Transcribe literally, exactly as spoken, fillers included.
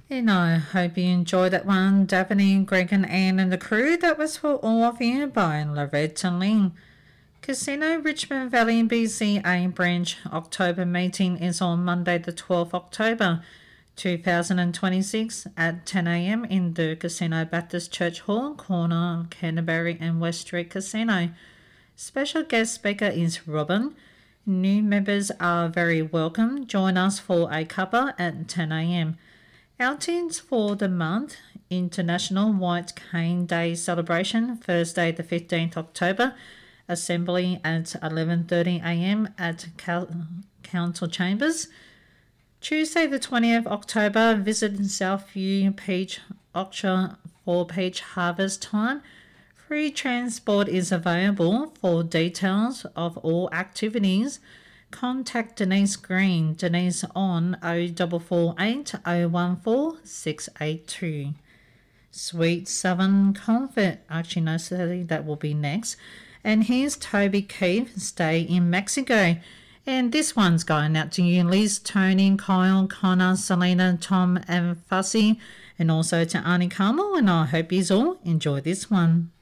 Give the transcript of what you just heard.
And I hope you enjoyed that one, Daphne, Greg and Anne and the crew. That was for all of you by Loretta Lynn. Casino Richmond Valley B C A branch October meeting is on Monday the twelfth of October two thousand twenty-six at ten a m in the Casino Baptist Church Hall, corner of Canterbury and West Street Casino. Special guest speaker is Robin. New members are very welcome. Join us for a cuppa at ten a m. Outings for the month: International White Cane Day celebration, Thursday the fifteenth of October. Assembly at eleven thirty a m at Council Chambers. Tuesday the twentieth of October, visit Southview Peach Orchard for peach harvest time. Free transport is available. For details of all activities, contact Denise Green. Denise on oh four four eight, oh one four, six eight two. Sweet Southern Comfort. Actually, no, sorry, that will be next. And here's Toby Keith, Stay in Mexico. And this one's going out to you, Liz, Tony, Kyle, Connor, Selena, Tom and Fussy, and also to Arnie Carmel. And I hope you all enjoy this one.